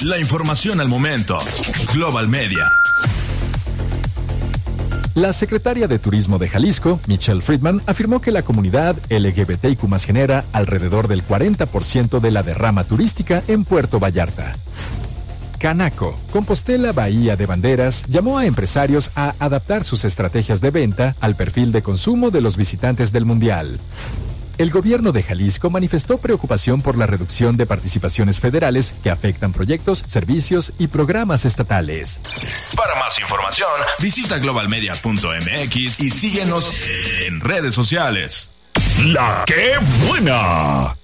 La información al momento. Global Media. La secretaria de Turismo de Jalisco, Michelle Friedman, afirmó que la comunidad LGBTIQ+ genera alrededor del 40% de la derrama turística en Puerto Vallarta. Canaco, Compostela Bahía de Banderas, llamó a empresarios a adaptar sus estrategias de venta al perfil de consumo de los visitantes del Mundial. El gobierno de Jalisco manifestó preocupación por la reducción de participaciones federales que afectan proyectos, servicios y programas estatales. Para más información, visita globalmedia.mx y síguenos en redes sociales. La ¡Qué buena!